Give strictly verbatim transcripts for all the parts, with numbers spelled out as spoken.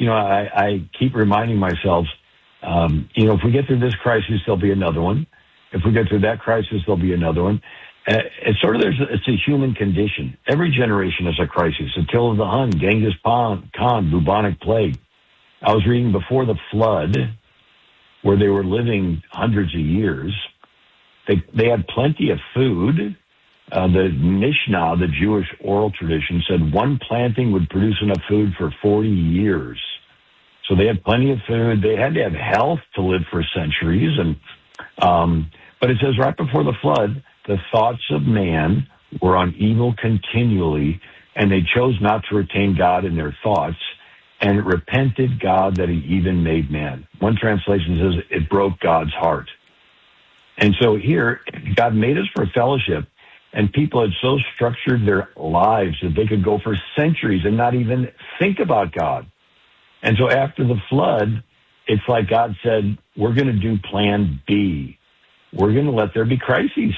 know, I, I keep reminding myself, um, you know, if we get through this crisis, there'll be another one. If we get through that crisis, there'll be another one. Uh, it's sort of, there's, it's a human condition. Every generation has a crisis. Attila the Hun, Genghis Khan, bubonic plague. I was reading before the flood, where they were living hundreds of years. They, they had plenty of food. Uh, the Mishnah, the Jewish oral tradition, said one planting would produce enough food for forty years. So they had plenty of food. They had to have health to live for centuries. And um, but it says right before the flood, the thoughts of man were on evil continually, and they chose not to retain God in their thoughts, and it repented God that he even made man. One translation says it broke God's heart. And so here, God made us for fellowship, and people had so structured their lives that they could go for centuries and not even think about God. And so after the flood, it's like God said, we're going to do plan B. We're going to let there be crises.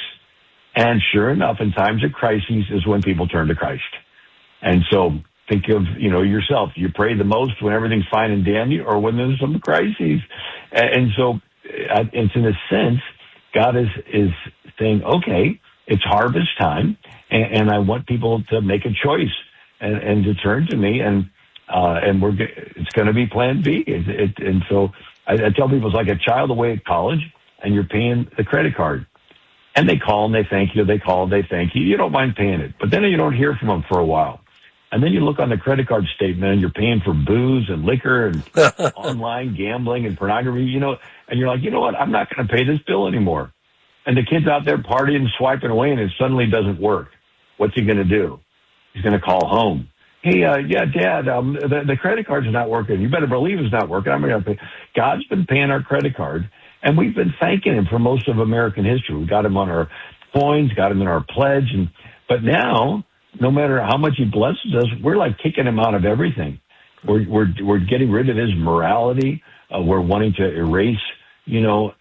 And sure enough, in times of crises is when people turn to Christ. And so think of, you know, yourself. You pray the most when everything's fine and dandy or when there's some crises. And so it's in a sense, God is, is saying, okay, it's harvest time, and, and I want people to make a choice and, and to turn to me, and uh, and we're it's going to be Plan B. It, it, and so I, I tell people it's like a child away at college, and you're paying the credit card, and they call and they thank you, they call and they thank you. You don't mind paying it, but then you don't hear from them for a while, and then you look on the credit card statement, and you're paying for booze and liquor and online gambling and pornography, you know, and you're like, you know what, I'm not going to pay this bill anymore. And the kid's out there partying, swiping away, and it suddenly doesn't work. What's he going to do? He's going to call home. Hey, uh, yeah, Dad, um, the, the credit card's not working. You better believe it's not working. I'm going to pay. God's been paying our credit card, and we've been thanking him for most of American history. We got him on our coins, got him in our pledge, and but now, no matter how much he blesses us, we're like kicking him out of everything. We're we're we're getting rid of his morality. Uh, we're wanting to erase, you know,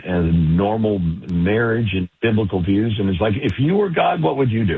normal marriage and biblical views. And it's like, if you were God, what would you do?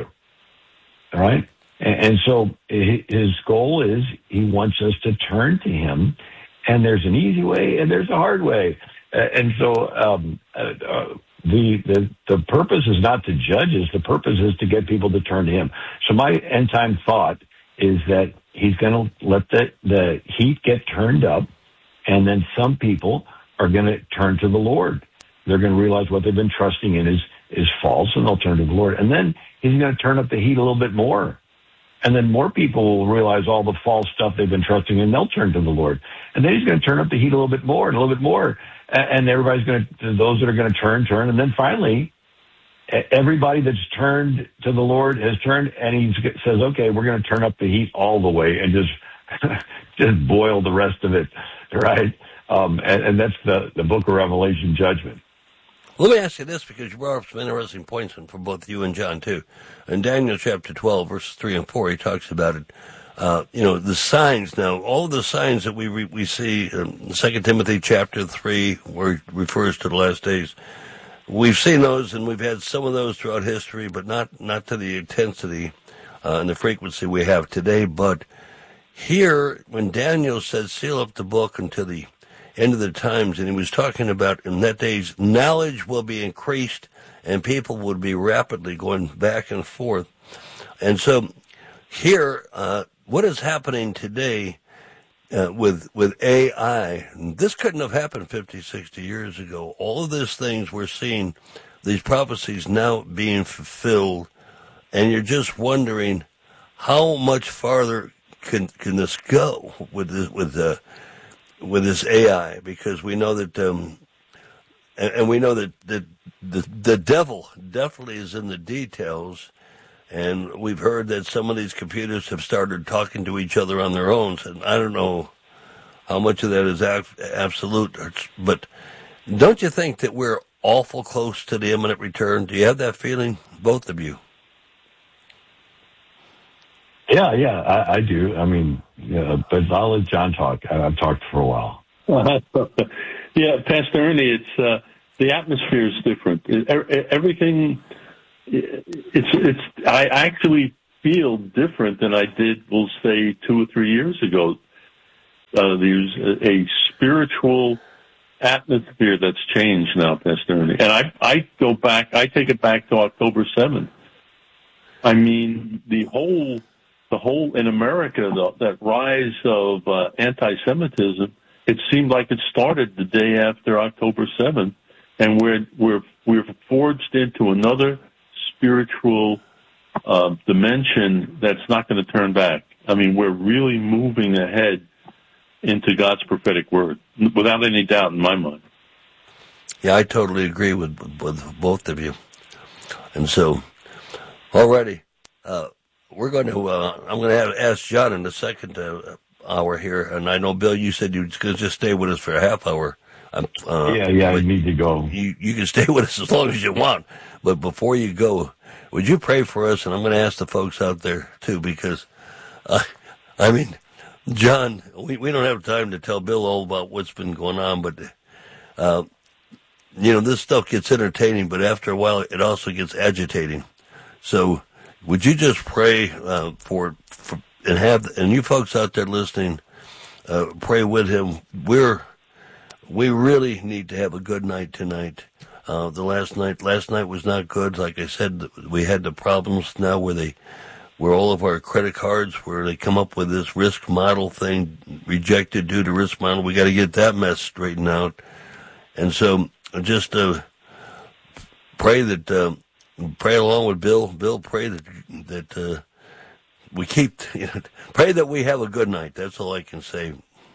All right? And, and so his goal is he wants us to turn to him. And there's an easy way and there's a hard way. And so um, uh, the, the the purpose is not to judge us. The purpose is to get people to turn to him. So my end time thought is that he's going to let the, the heat get turned up, and then some people are going to turn to the Lord. They're going to realize what they've been trusting in is, is false, and they'll turn to the Lord. And then he's going to turn up the heat a little bit more. And then more people will realize all the false stuff they've been trusting in, they'll turn to the Lord. And then he's going to turn up the heat a little bit more and a little bit more. And everybody's going to, those that are going to turn, turn. And then finally, everybody that's turned to the Lord has turned, and he says, okay, we're going to turn up the heat all the way and just, just boil the rest of it, right? Um, and, and that's the, the book of Revelation judgment. Let me ask you this, because you brought up some interesting points for both you and John, too. In Daniel chapter twelve, verses three and four, he talks about it. Uh, you know, the signs now, all the signs that we re- we see in Second Timothy chapter three, where it refers to the last days, we've seen those, and we've had some of those throughout history, but not, not to the intensity uh, and the frequency we have today. But here, when Daniel said, seal up the book until the end of the times, and he was talking about in that days, knowledge will be increased, and people would be rapidly going back and forth. And so here, uh, what is happening today uh, with with A I, this couldn't have happened fifty, sixty years ago. All of these things we're seeing, these prophecies now being fulfilled, and you're just wondering how much farther can can this go with this, with the with this A I, because we know that, um, and, and we know that, that the the devil definitely is in the details, and we've heard that some of these computers have started talking to each other on their own, and I don't know how much of that is ab- absolute, but don't you think that we're awful close to the imminent return? Do you have that feeling, both of you? Yeah, yeah, I, I do. I mean, yeah, but I'll let John talk. I, I've talked for a while. Yeah, Pastor Ernie, it's uh, the atmosphere is different. It, everything, it's it's. I actually feel different than I did, we'll say, two or three years ago. uh, there's a, a spiritual atmosphere that's changed now, Pastor Ernie. And I, I go back, I take it back to October seventh. I mean, the whole, the whole in America, the, that rise of uh, anti-Semitism, it seemed like it started the day after October seventh, and we're we're we're forged into another spiritual uh, dimension that's not going to turn back. I mean, we're really moving ahead into God's prophetic word, without any doubt in my mind. Yeah, I totally agree with with both of you. And so, already, uh, we're going to. Uh, I'm going to have, ask John in the second uh, hour here, and I know Bill, you said you could just stay with us for a half hour. Um, uh, yeah, yeah, I need to go. You you can stay with us as long as you want, but before you go, would you pray for us? And I'm going to ask the folks out there too, because, uh, I mean. John, we, we don't have time to tell Bill all about what's been going on, but, uh, you know, this stuff gets entertaining, but after a while it also gets agitating. So would you just pray uh, for, for, and have, and you folks out there listening, uh, pray with him. We're, we really need to have a good night tonight. Uh, the last night, last night was not good. Like I said, we had the problems now where they, where all of our credit cards, where they come up with this risk model thing, rejected due to risk model. We got to get that mess straightened out. And so just uh, pray that, uh, pray along with Bill. Bill, pray that that uh, we keep, you know, pray that we have a good night. That's all I can say.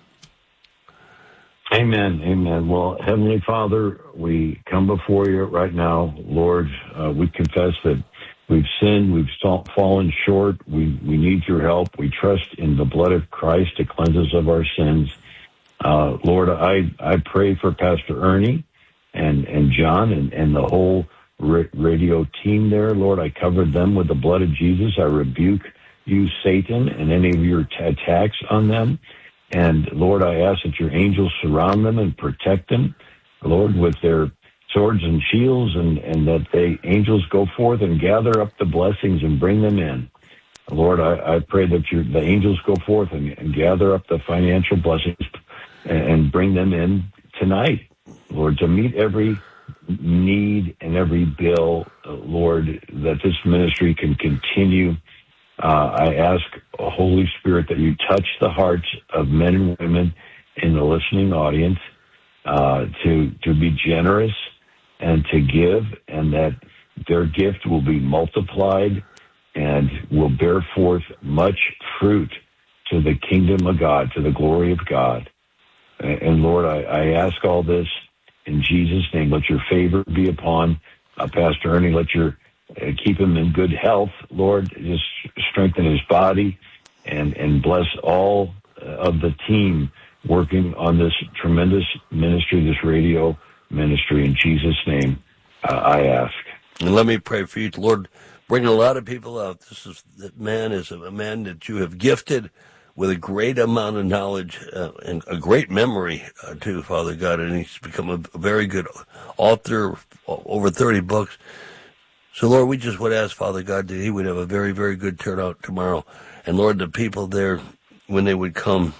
Amen, amen. Well, Heavenly Father, we come before you right now. Lord, uh, we confess that we've sinned, we've fallen short, we, we need your help. We trust in the blood of Christ to cleanse us of our sins. Uh, Lord, I, I pray for Pastor Ernie and, and John and, and the whole ra- radio team there. Lord, I covered them with the blood of Jesus. I rebuke you, Satan, and any of your t- attacks on them. And Lord, I ask that your angels surround them and protect them, Lord, with their swords and shields, and, and that the angels go forth and gather up the blessings and bring them in. Lord, I, I pray that your, the angels go forth and, and gather up the financial blessings and, and bring them in tonight, Lord, to meet every need and every bill, uh, Lord, that this ministry can continue. Uh, I ask, Holy Spirit, that you touch the hearts of men and women in the listening audience uh, to to be generous and to give, and that their gift will be multiplied and will bear forth much fruit to the kingdom of God, to the glory of God. And Lord, I, I ask all this in Jesus' name. Let your favor be upon uh, Pastor Ernie. Let your uh, keep him in good health, Lord. Just strengthen his body and, and bless all uh, of the team working on this tremendous ministry, this radio ministry. In Jesus' name, uh, I ask. And let me pray for you, Lord. Bring a lot of people out. This is that man is a man that you have gifted with a great amount of knowledge uh, and a great memory uh, too, Father God. And he's become a, a very good author, over thirty books. So, Lord, we just would ask, Father God, that he would have a very, very good turnout tomorrow. And, Lord, the people there, when they would come,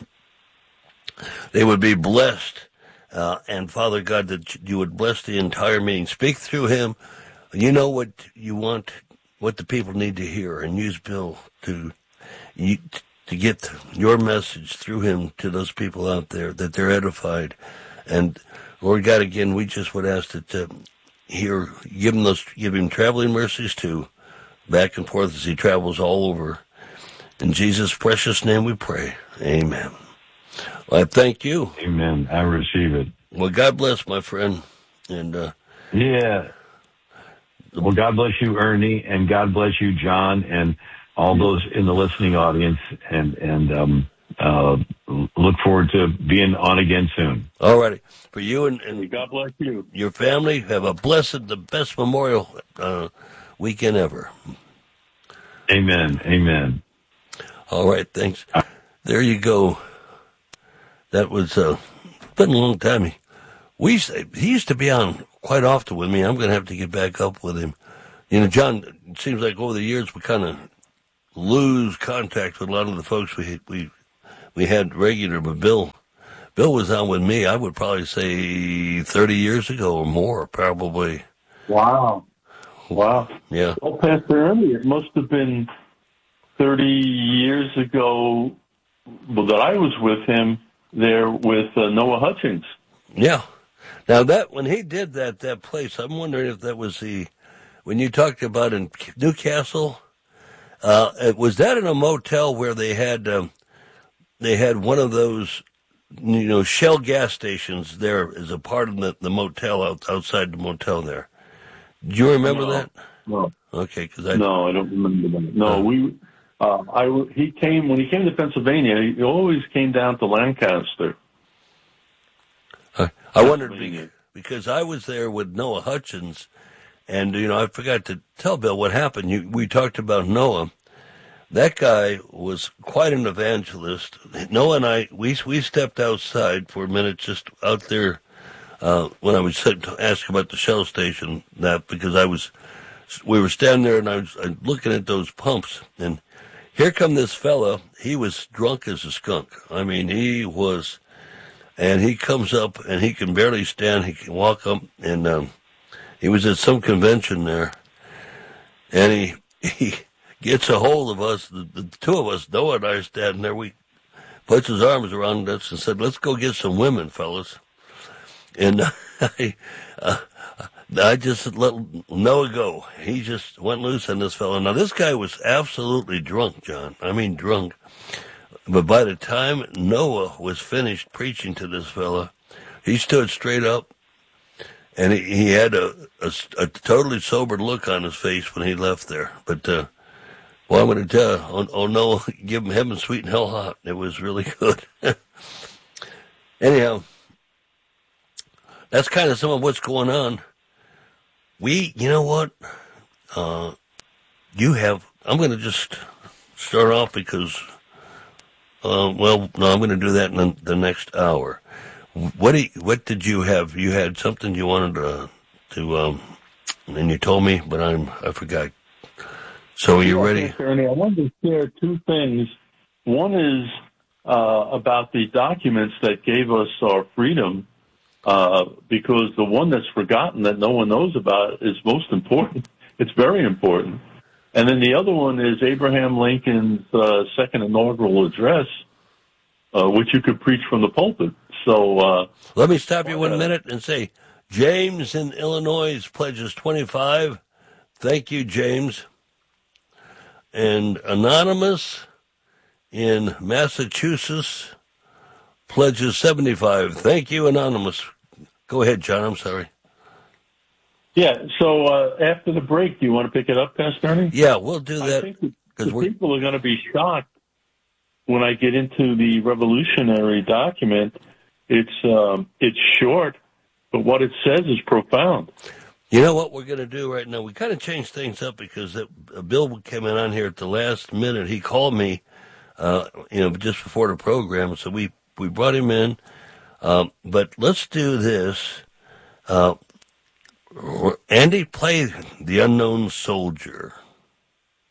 they would be blessed. Uh, and, Father God, that you would bless the entire meeting. Speak through him. You know what you want, what the people need to hear, and use Bill to you, to get your message through him to those people out there, that they're edified. And, Lord God, again, we just would ask that uh, here, give him those, give him traveling mercies too, back and forth as he travels all over. In Jesus' precious name we pray. Amen. Well, I thank you. Amen. I receive it. Well, God bless, my friend. And uh, yeah. Well, God bless you, Ernie, and God bless you, John, and all those in the listening audience. And and um, uh, look forward to being on again soon. All righty. For you and, and God bless you. Your family, have a blessed, the best Memorial uh, weekend ever. Amen. Amen. All right. Thanks. There you go. That was uh, been a long time. He, we used to, he used to be on quite often with me. I'm going to have to get back up with him. You know, John, it seems like over the years we kind of lose contact with a lot of the folks we we we had regular, but Bill, Bill was on with me. I would probably say thirty years ago or more, probably. Wow. Wow. Yeah. Well, Pastor Ernie, it must have been thirty years ago well, that I was with him there with uh, Noah Hutchins. Yeah. Now that when he did that that place, I'm wondering if that was the when you talked about in Newcastle. Uh, was that in a motel where they had um, they had one of those you know Shell gas stations there as a part of the, the motel out, outside the motel there? Do you remember no, that? No. Okay, because I no, I don't remember that. No, uh, we. Uh, I he came when he came to Pennsylvania. He always came down to Lancaster. I, I wondered because, because I was there with Noah Hutchins, and you know I forgot to tell Bill what happened. You, we talked about Noah. That guy was quite an evangelist. Noah and I we we stepped outside for a minute, just out there uh, when I was asked about the Shell station. That because I was we were standing there and I was uh, looking at those pumps and. Here come this fella. He was drunk as a skunk. I mean, he was, and he comes up and he can barely stand. He can walk up, and um, he was at some convention there, and he he gets a hold of us. The, the two of us, Noah and I, are standing there. We puts his arms around us and said, "Let's go get some women, fellas." And I. Uh, I just let Noah go. He just went loose on this fellow. Now, this guy was absolutely drunk, John. I mean, drunk. But by the time Noah was finished preaching to this fellow, he stood straight up, and he, he had a, a, a totally sober look on his face when he left there. But, uh, well, I'm going to tell you, oh, oh, Noah, give him heaven sweet and hell hot. It was really good. Anyhow, that's kind of some of what's going on. We, you know what, uh, you have, I'm going to just start off because, uh, well, no, I'm going to do that in the, the next hour. What do you, what did you have? You had something you wanted to, to, um, and you told me, but I'm, I forgot. So are you yeah, ready? Ernie, I wanted to share two things. One is, uh, about the documents that gave us our freedom. Uh, because the one that's forgotten that no one knows about is most important. It's very important. And then the other one is Abraham Lincoln's uh, second inaugural address, uh, which you could preach from the pulpit. So uh, let me stop you one uh, minute and say, James in Illinois pledges twenty-five. Thank you, James. And Anonymous in Massachusetts pledges seventy-five. Thank you, Anonymous. Go ahead, John. I'm sorry. Yeah, so uh, after the break, do you want to pick it up, Pastor Ernie? Yeah, we'll do that. I think the, the people are going to be shocked when I get into the revolutionary document. It's um, it's short, but what it says is profound. You know what we're going to do right now? We kind of changed things up because that, Bill came in on here at the last minute. He called me, uh, you know, just before the program, so we, we brought him in. Um, but let's do this. Uh, Andy, play The Unknown Soldier.